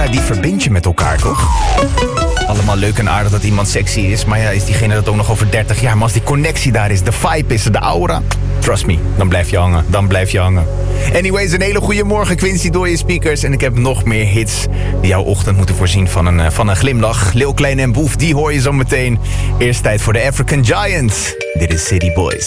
die verbindt je met elkaar, toch? Allemaal leuk en aardig dat iemand sexy is. Maar ja, is diegene dat ook nog over 30 jaar? Maar als die connectie daar is, de vibe is, de aura... Trust me, dan blijf je hangen. Anyways, een hele goede morgen, Quincy, door je speakers. En ik heb nog meer hits die jouw ochtend moeten voorzien van een glimlach. Lil Klein en Boef, die hoor je zo meteen. Eerst tijd voor de African Giant. Dit is City Boys.